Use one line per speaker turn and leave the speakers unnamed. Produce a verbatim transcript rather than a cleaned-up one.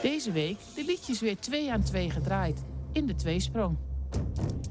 Deze week de liedjes weer twee aan twee gedraaid in de tweesprong.